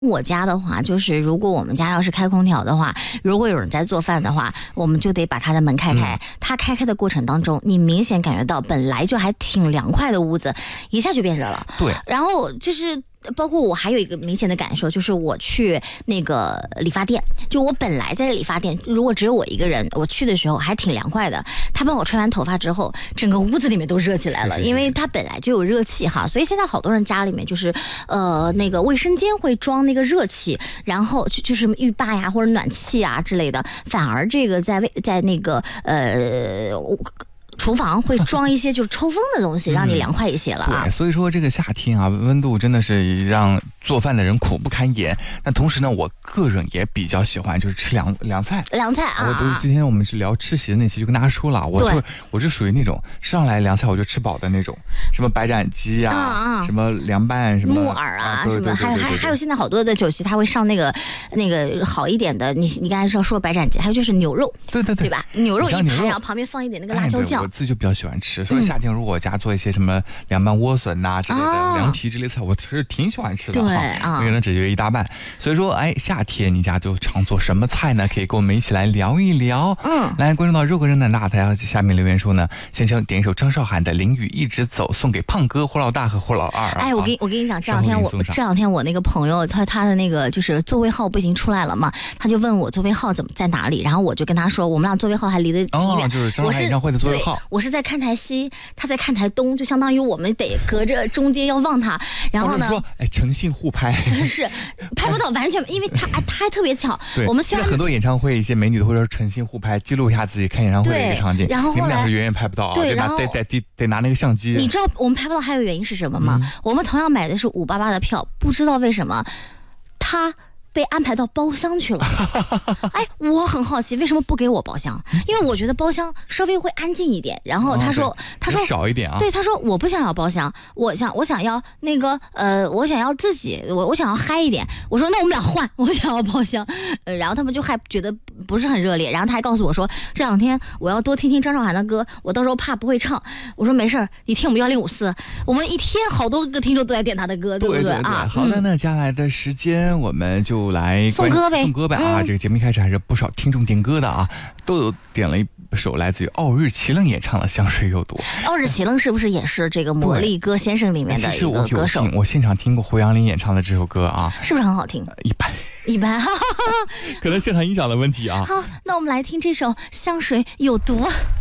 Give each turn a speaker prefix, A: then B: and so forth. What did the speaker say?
A: 我家的话，就是如果我们家要是开空调的话，如果有人在做饭的话，我们就得把他的门开开。他开的过程当中，你明显感觉到本来就还挺凉快的屋子，一下就变热了。
B: 对，
A: 然后就是包括我还有一个明显的感受，就是我去那个理发店，就我本来在理发店，如果只有我一个人，我去的时候还挺凉快的。他帮我吹完头发之后，整个屋子里面都热起来了，因为它本来就有热气哈，所以现在好多人家里面就是那个卫生间会装那个热气，然后就是浴霸呀或者暖气啊之类的，反而这个在那个厨房会装一些就是抽风的东西，让你凉快一些了啊。
B: 对，所以说这个夏天啊，温度真的是让做饭的人苦不堪言。那同时呢，我个人也比较喜欢就是吃凉菜。
A: 凉菜啊！
B: 我今天我们是聊吃席的那期，就跟大家说了，我是属于那种上来凉菜我就吃饱的那种，什么白斩鸡啊，什么凉拌什么
A: 木耳啊，什么还有现在好多的酒席他会上那个好一点的，你刚才说白斩鸡，还有就是牛肉，对吧？牛肉一盘，然后旁边放一点那个辣椒酱。
B: 我自己就比较喜欢吃，所以夏天如果我家做一些什么凉拌莴笋呐之类的凉皮之类的菜，我是挺喜欢吃的哈，每个人解决一大半。所以说，夏天你家就常做什么菜呢？可以跟我们一起来聊一聊。来关注到肉哥人的大台，下面留言说呢，先生点一首张韶涵的《淋雨一直走》，送给胖哥、胡老大和胡老二。
A: 我跟你讲，这两天我那个朋友他的那个就是座位号不已经出来了嘛，他就问我座位号在哪里，然后我就跟他说，我们俩座位号还离得挺远，
B: 就是张韶涵演唱会的座位号。
A: 我是在看台西，他在看台东，就相当于我们得隔着中间要望他。然后呢，
B: 说诚信互拍
A: 是拍不到，完全，因为他还特别巧。我们虽然
B: 很多演唱会一些美女都会说诚信互拍，记录一下自己看演唱会的一个场景。
A: 然后
B: 你们俩是远远拍不到啊，得拿那个相机。
A: 你知道我们拍不到还有原因是什么吗？我们同样买的是588的票，不知道为什么他被安排到包厢去了。我很好奇为什么不给我包厢，因为我觉得包厢稍微会安静一点。然后他说
B: 少一点啊。
A: 对，他说我不想要包厢，我想要那个我想要自己，我想要嗨一点。我说那我们俩换，我想要包厢。然后他们就还觉得不是很热烈，然后他还告诉我说这两天我要多听听张韶涵的歌，我到时候怕不会唱。我说没事，你听我们1054，我们一天好多个听众都在点他的歌，对不对啊？
B: 好的，那接下来的时间我们就来
A: 送歌呗
B: 啊！这个节目一开始还是不少听众点歌的啊，都有点了一首来自于奥日奇楞演唱的《香水有毒》。
A: 奥日奇楞是不是也是这个魔力歌先生里面的一个歌手？
B: 我现场听过胡杨林演唱的这首歌啊，
A: 是不是很好听？一般
B: 可能现场音响的问题啊。
A: 好，那我们来听这首《香水有毒》。